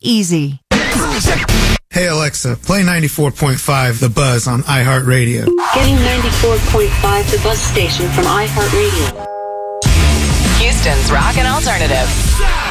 easy. Hey Alexa, play 94.5 The Buzz on iHeartRadio. Getting 94.5 The Buzz station from iHeartRadio. Houston's Rock and Alternative.